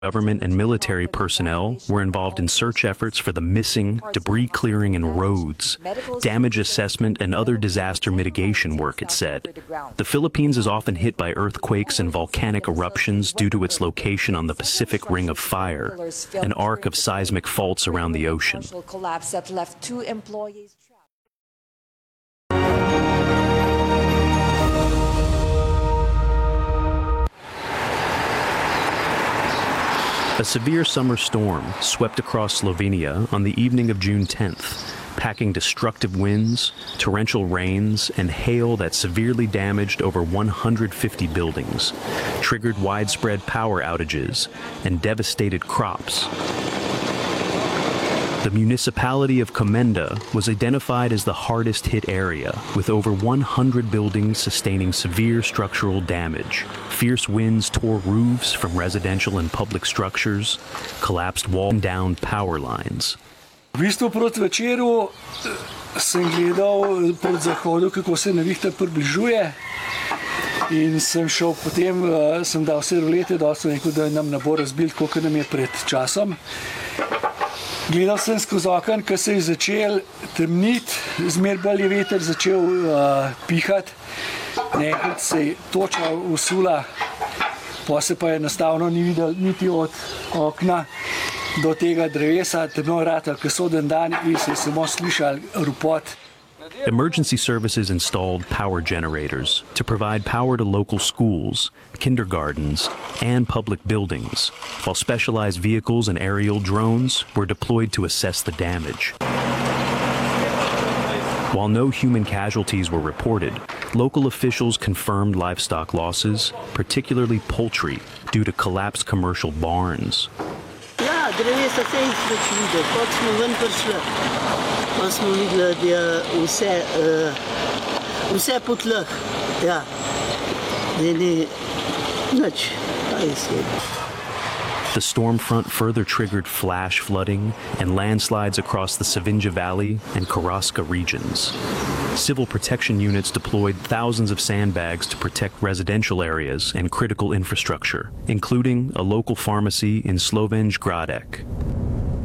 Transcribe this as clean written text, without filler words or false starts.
Government and military personnel were involved in search efforts for the missing, debris clearing and roads, damage assessment and other disaster mitigation work, it said. The Philippines is often hit by earthquakes and volcanic eruptions due to its location on the Pacific Ring of Fire, an arc of seismic faults around the ocean. Collapse that left 2 employees trapped. A severe summer storm swept across Slovenia on the evening of June 10th, packing destructive winds, torrential rains, and hail that severely damaged over 150 buildings, triggered widespread power outages, and devastated crops. The municipality of Komenda was identified as the hardest hit area, with over 100 buildings sustaining severe structural damage. Fierce winds tore roofs from residential and public structures, collapsed walls and downed power lines. V bistvu proti večeru sem gledal proti zahodu, kako se nevihta približuje, in sem šel potem, sem dal vse rolete, dal sem rekel, da nam ne bo razbil, koliko nam je pred časom. Gledal sem skozi okno, ko se je začel temniti, zmer bolj je veter začel pihati, nekaj se je toča usula, pa se pa enostavno ni videl niti od okna do tega drevesa, temno ratal, ko soden dan in se je samo slišal ropot. Emergency services installed power generators to provide power to local schools, kindergartens, and public buildings, while specialized vehicles and aerial drones were deployed to assess the damage. While no human casualties were reported, local officials confirmed livestock losses, particularly poultry, due to collapsed commercial barns. Ja, drevesa se jih več videl, kot smo ven prišli. Pa smo videli, da je vse po tleh, ja. Da ni nič, kaj je sledi. The storm front further triggered flash flooding and landslides across the Savinja Valley and Karaska regions. Civil protection units deployed thousands of sandbags to protect residential areas and critical infrastructure, including a local pharmacy in Slovenj Gradec.